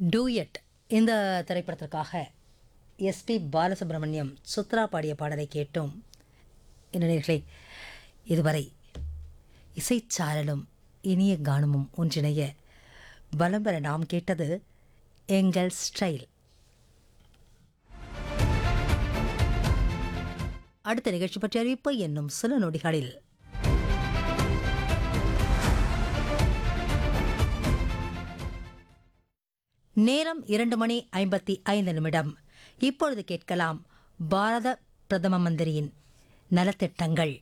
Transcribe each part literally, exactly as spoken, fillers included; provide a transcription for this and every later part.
Duet இந்த திரைப்படத்திற்காக SP Balasubramaniam Suthra பாடிய பாடலை கேட்டோம். நேயர்களே, இதுவரை இசைச்சாரலும் இனிய கானமும் ஒன்றிணைய வலம் பெற நாம் கேட்டது எங்கள் ஸ்டைல். அடுத்த நிகழ்ச்சி பற்றிய அறிவிப்பு என்னும் சில நொடிகளில். நேரம் இரண்டு மணி ஐம்பத்தி ஐந்து நிமிடம். இப்பொழுது கேட்கலாம் பாரத பிரதம மந்திரியின் நலத்திட்டங்கள்.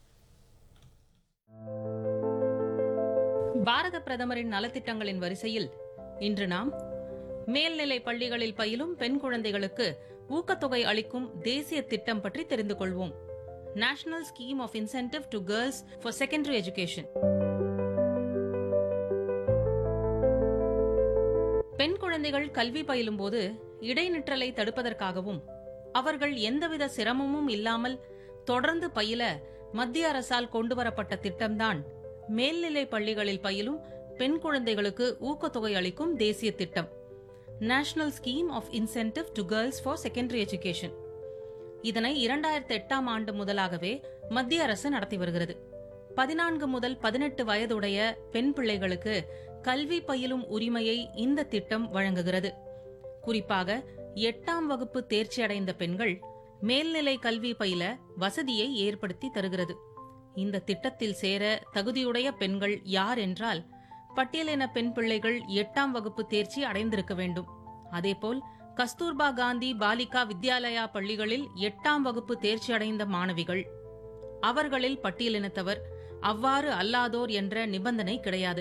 பாரத பிரதமரின் நலத்திட்டங்களின் வரிசையில் இன்று நாம் மேல்நிலை பள்ளிகளில் பயிலும் பெண் குழந்தைகளுக்கு ஊக்கத்தொகை அளிக்கும் தேசிய திட்டம் பற்றி தெரிந்து கொள்வோம். National scheme of incentive to girls for secondary education. பெண் குழந்தைகள் கல்வி பயிலும் போது இடைநிற்றலை தடுப்பதற்காகவும் அவர்கள் எந்தவித சிரமமும் இல்லாமல் தொடர்ந்து பயில மத்திய அரசால் கொண்டுவரப்பட்ட திட்டம்தான் மேல்நிலை பள்ளிகளில் பயிலும் பெண் குழந்தைகளுக்கு ஊக்கத்தொகை அளிக்கும் தேசிய திட்டம். National scheme of incentive to girls for secondary education. இதனை இரண்டாயிரத்தி எட்டாம் ஆண்டு முதலாகவே மத்திய அரசு நடத்தி வருகிறது. பதினான்கு முதல் பதினெட்டு வயதுடைய பெண் பிள்ளைகளுக்கு கல்வி பயிலும் உரிமையை இந்த திட்டம் வழங்குகிறது. குறிப்பாக எட்டாம் வகுப்பு தேர்ச்சி அடைந்த பெண்கள் மேல்நிலை கல்வி பயில வசதியை ஏற்படுத்தி தருகிறது. இந்த திட்டத்தில் சேர தகுதியுடைய பெண்கள் யார் என்றால், பட்டியலின பெண் பிள்ளைகள் எட்டாம் வகுப்பு தேர்ச்சி அடைந்திருக்க வேண்டும். அதேபோல் கஸ்தூர்பா காந்தி பாலிகா வித்யாலயா பள்ளிகளில் எட்டாம் வகுப்பு தேர்ச்சி அடைந்த மாணவிகள், அவர்களில் பட்டியலினத்தவர், அவ்வாறு அல்லாதோர் என்ற நிபந்தனை கிடையாது.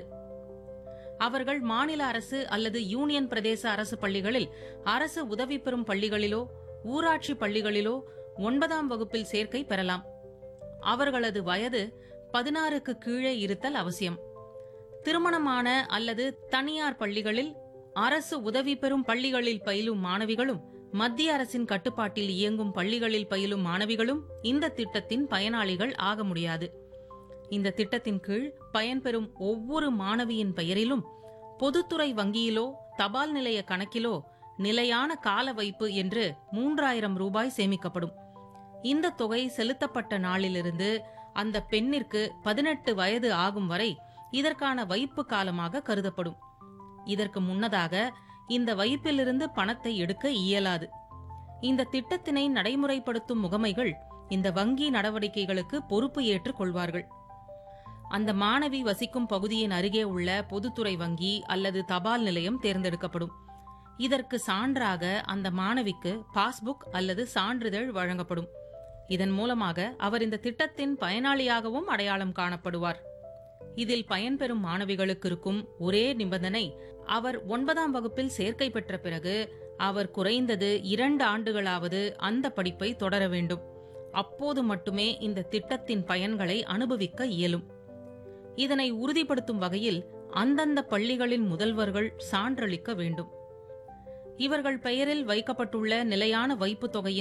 அவர்கள் மாநில அரசு அல்லது யூனியன் பிரதேச அரசு பள்ளிகளில், அரசு உதவி பெறும் பள்ளிகளிலோ ஊராட்சி பள்ளிகளிலோ ஒன்பதாம் வகுப்பில் சேர்க்கை பெறலாம். அவர்களது வயது பதினாறுக்கு கீழே இருத்தல் அவசியம். திருமணமான அல்லது தனியார் பள்ளிகளில், அரசு உதவி பெறும் பள்ளிகளில் பயிலும் மாணவிகளும், மத்திய அரசின் கட்டுப்பாட்டில் இயங்கும் பள்ளிகளில் பயிலும் மாணவிகளும் இந்த திட்டத்தின் பயனாளிகள் ஆக முடியாது. இந்த திட்டத்தின் கீழ் பயன்பெறும் ஒவ்வொரு மாணவியின் பெயரிலும் பொதுத்துறை வங்கியிலோ தபால் நிலைய கணக்கிலோ நிலையான கால வைப்பு என்று மூன்றாயிரம் ரூபாய் சேமிக்கப்படும். இந்த தொகை செலுத்தப்பட்ட நாளிலிருந்து அந்த பெண்ணிற்கு பதினெட்டு வயது ஆகும் வரை இதற்கான வைப்பு காலமாக கருதப்படும். இதற்கு முன்னதாக இந்த வைப்பிலிருந்து பணத்தை எடுக்க இயலாது. இந்த திட்டத்தினை நடைமுறைப்படுத்தும் முகமைகள் இந்த வங்கி நடவடிக்கைகளுக்கு பொறுப்பு ஏற்றுக் கொள்வார்கள். அந்த மாணவி வசிக்கும் பகுதியின் அருகே உள்ள பொதுத்துறை வங்கி அல்லது தபால் நிலையம் தேர்ந்தெடுக்கப்படும். இதற்கு சான்றாக அந்த மாணவிக்கு பாஸ்புக் அல்லது சான்றிதழ் வழங்கப்படும். இதன் மூலமாக அவர் இந்த திட்டத்தின் பயனாளியாகவும் அடையாளம் காணப்படுவார். இதில் பயன்பெறும் மாணவிகளுக்கு இருக்கும் ஒரே நிபந்தனை, அவர் ஒன்பதாம் வகுப்பில் சேர்க்கை பெற்ற பிறகு அவர் குறைந்தது இரண்டு ஆண்டுகளாவது அந்த படிப்பை தொடர வேண்டும். அப்போது மட்டுமே இந்த திட்டத்தின் பயன்களை அனுபவிக்க இயலும். இதனை உறுதிப்படுத்தும் வகையில் அந்தந்த பள்ளிகளின் முதல்வர்கள் சான்றளிக்க வேண்டும். இவர்கள் பெயரில் வைக்கப்பட்டுள்ள நிலையான வைப்பு தொகையின்